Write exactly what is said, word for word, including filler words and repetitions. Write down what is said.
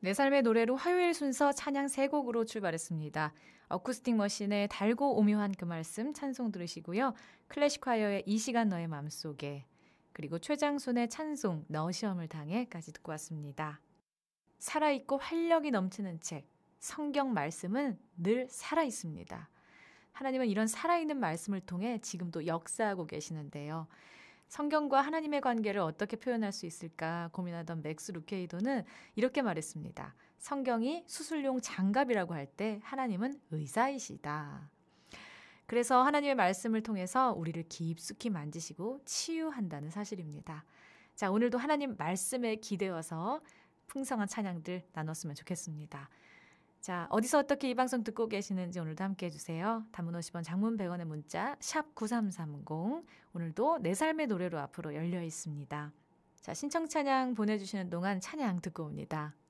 내 삶의 노래로 화요일 순서 찬양 세 곡으로 출발했습니다. 어쿠스틱 머신의 달고 오묘한 그 말씀 찬송 들으시고요. 클래식콰이어의 이 시간 너의 맘속에, 그리고 최장순의 찬송 너 시험을 당해까지 듣고 왔습니다. 살아있고 활력이 넘치는 책, 성경 말씀은 늘 살아있습니다. 하나님은 이런 살아있는 말씀을 통해 지금도 역사하고 계시는데요. 성경과 하나님의 관계를 어떻게 표현할 수 있을까 고민하던 맥스 루케이도는 이렇게 말했습니다. 성경이 수술용 장갑이라고 할 때 하나님은 의사이시다. 그래서 하나님의 말씀을 통해서 우리를 깊숙이 만지시고 치유한다는 사실입니다. 자, 오늘도 하나님 말씀에 기대어서 풍성한 찬양들 나눴으면 좋겠습니다. 자, 어디서 어떻게 이 방송 듣고 계시는지 오늘도 함께 해주세요. 단문 오십 원, 장문 백 원의 문자 샵 구삼삼공, 오늘도 내 삶의 노래로 앞으로 열려 있습니다. 자, 신청 찬양 보내주시는 동안 찬양 듣고 옵니다.